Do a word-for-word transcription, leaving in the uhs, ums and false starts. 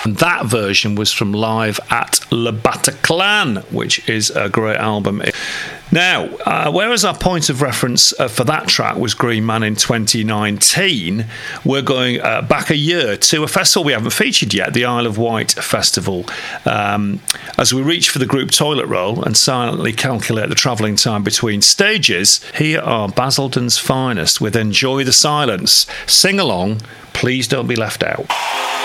And that version was from Live at Le Bataclan, which is a great album. Now, uh, whereas our point of reference uh, for that track was Green Man in twenty nineteen, we're going uh, back a year to a festival we haven't featured yet, the Isle of Wight Festival. Um, as we reach for the group toilet roll and silently calculate the travelling time between stages, here are Basildon's finest with Enjoy the Silence. Sing along, please don't be left out.